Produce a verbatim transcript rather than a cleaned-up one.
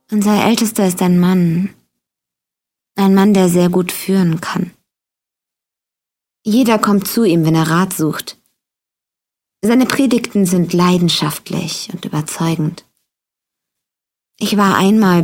Unser Ältester ist ein Mann. Ein Mann, der sehr gut führen kann. Jeder kommt zu ihm, wenn er Rat sucht. Seine Predigten sind leidenschaftlich und überzeugend. Ich war einmal